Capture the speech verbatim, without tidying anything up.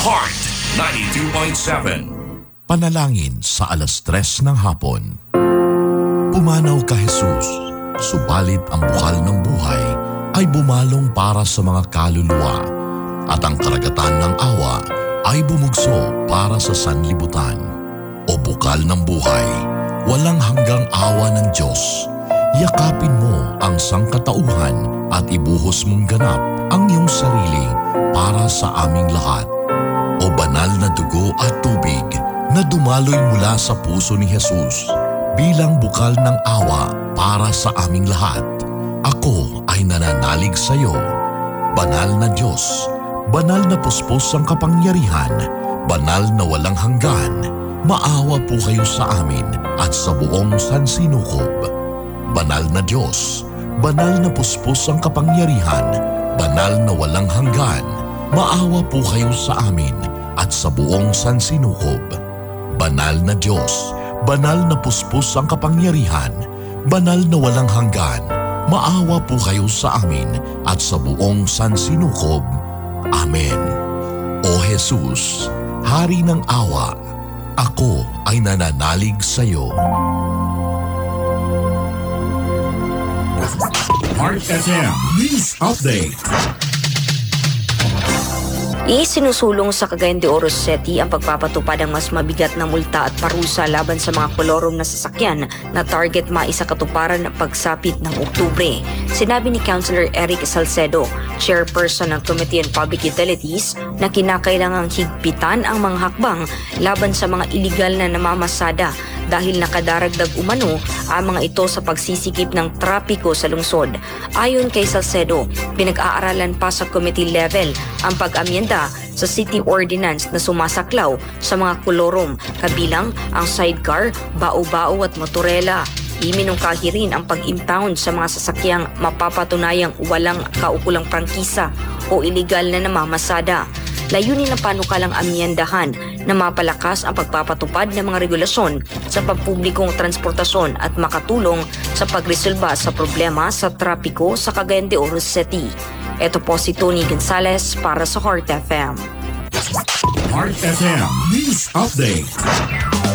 Heart ninety-two point seven. Panalangin sa alas tres ng hapon. Pumanaw ka Jesus, subalit ang bukal ng buhay ay bumalong para sa mga kaluluwa at ang karagatan ng awa ay bumugso para sa sanlibutan. O bukal ng buhay, walang hanggang awa ng Diyos. Yakapin mo ang sangkatauhan at ibuhos mong ganap ang iyong sarili para sa aming lahat. O banal na dugo at tubig na dumaloy mula sa puso ni Jesus bilang bukal ng awa para sa aming lahat. Ako ay nananalig sa iyo. Banal na Diyos, banal na puspos ang kapangyarihan, banal na walang hanggan, maawa po kayo sa amin at sa buong sansinukob. Banal na Diyos, banal na puspos ang kapangyarihan, banal na walang hanggan, maawa po kayo sa amin at sa buong sansinukob. Banal na Diyos, banal na puspos ang kapangyarihan, banal na walang hanggan, maawa po kayo sa amin at sa buong sansinukob. Amen. O Jesus, Hari ng awa, ako ay nananalig sa iyo. Heart F M News Update. Isinusulong sa Cagayan de Oro City ang pagpapatupad ng mas mabigat na multa at parusa laban sa mga kolorom na sasakyan na target maisakatuparan ng pagsapit ng Oktubre. Sinabi ni Councilor Eric Salcedo, chairperson ng Committee on Public Utilities, na kinakailangang higpitan ang mga hakbang laban sa mga iligal na namamasada dahil nakadaragdag umano ang mga ito sa pagsisikip ng trapiko sa lungsod. Ayon kay Salcedo, pinag-aaralan pa sa committee level ang pag-amyenda sa city ordinance na sumasaklaw sa mga kolorom, kabilang ang sidecar, bao-bao at motorela. Iminungkahi rin ang pag-impound sa mga sasakyang mapapatunayang walang kaukulang prangkisa o iligal na namamasada. Layunin ng panukalang amyendahan na mapalakas ang pagpapatupad ng mga regulasyon sa pampublikong transportasyon at makatulong sa pagresolba sa problema sa trapiko sa Cagayan de Oro City. Ito po si Tony Gonzalez para sa Heart F M. Heart F M News Update.